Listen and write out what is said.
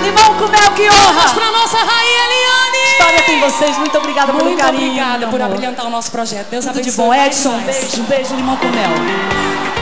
Limão com mel, que honra! Palmas pra nossa rainha Eliane! História tem vocês, muito obrigada pelo carinho. Muito obrigada por abrilhantar o nosso projeto. Deus Tudo abençoe. de bom, Edson, mais. beijo, limão com mel.